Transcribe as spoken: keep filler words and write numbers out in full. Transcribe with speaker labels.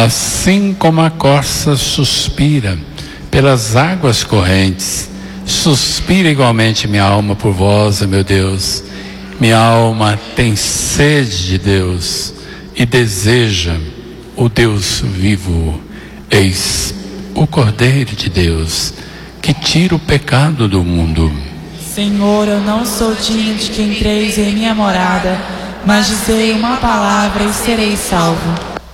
Speaker 1: Assim como a corça suspira pelas águas correntes, suspira igualmente minha alma por vós, meu Deus. Minha alma tem sede de Deus e deseja o Deus vivo. Eis o Cordeiro de Deus, que tira o pecado do mundo.
Speaker 2: Senhor, eu não sou digno de que entreis em minha morada, mas dizei uma palavra e serei salvo.